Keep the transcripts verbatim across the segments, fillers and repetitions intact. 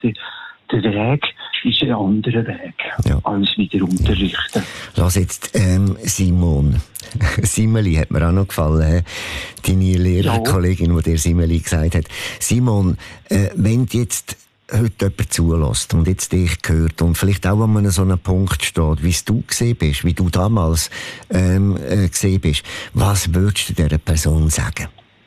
der, der Weg ist ein anderer Weg, ja, als wieder unterrichten. Lass jetzt, ähm, Simon. Simeli hat mir auch noch gefallen, deine Lehrerkollegin, ja, die dir Simeli gesagt hat. Simon, äh, wenn du jetzt heute jemand zulässt und jetzt dich hört und vielleicht auch an einem so einem Punkt steht, wie du gesehen bist, wie du damals ähm, äh, gesehen bist, was würdest du dieser Person sagen?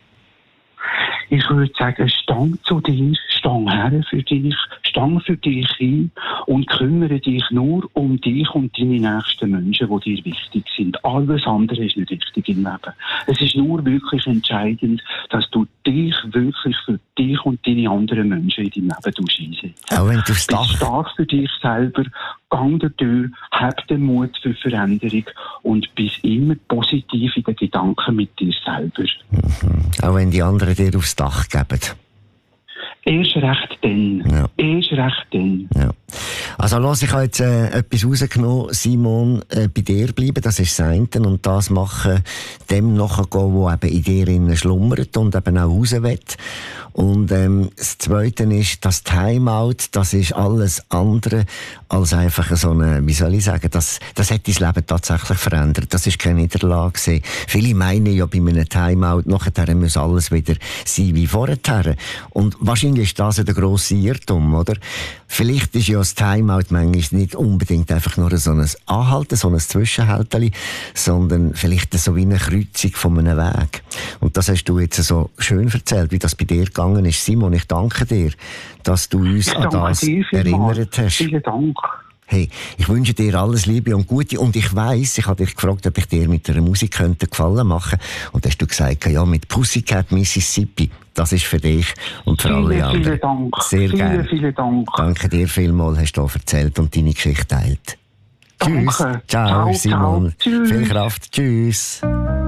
Ich würde sagen, stang zu dir, stang her für dich, stang für dich hin und kümmere dich nur um dich und deine nächsten Menschen, die dir wichtig sind. Alles andere ist nicht wichtig im Leben. Es ist nur wirklich entscheidend, dass du dich wirklich für dich und deine anderen Menschen in deinem Leben einsetzt. Auch wenn du aufs Dach... Bist stark für dich selber, gang der Tür, hab den Mut für Veränderung und bist immer positiv in den Gedanken mit dir selber. Mhm. Auch wenn die anderen dir aufs Dach geben. Erst recht dann. Ja. Erst recht dann. Ja. Also los, ich habe jetzt äh, etwas rausgenommen, Simon, äh, bei dir bleiben, das ist das eine, und das machen, dem nachgehen, was eben in dir innen schlummert und eben auch raus will. Und ähm, das Zweite ist, das Timeout, das ist alles andere als einfach so eine, wie soll ich sagen, das, das hat dein Leben tatsächlich verändert. Das ist keine Niederlage gewesen. Viele meinen ja bei einem Timeout, nachher muss alles wieder sein wie vorher. Und wahrscheinlich ist das ja der grosse Irrtum, oder? Vielleicht ist ja das Timeout manchmal nicht unbedingt einfach nur so ein Anhalten, so ein Zwischenhalteli, sondern vielleicht so wie eine Kreuzung von einem Weg. Und das hast du jetzt so schön erzählt, wie das bei dir gegangen ist. Simon, ich danke dir, dass du uns an das erinnert hast. Vielen Dank. Hey, ich wünsche dir alles Liebe und Gute. Und ich weiss, ich habe dich gefragt, ob ich dir mit einer Musik könnte Gefallen machen. Und hast du gesagt, ja, mit Pussycat Mississippi. Das ist für dich und für vielen, alle anderen. Vielen Dank. Sehr vielen, gerne. Vielen Dank. Danke dir vielmals, hast du erzählt und deine Geschichte teilt. Danke. Tschüss. Ciao, ciao, Simon. Ciao. Tschüss. Viel Kraft. Tschüss.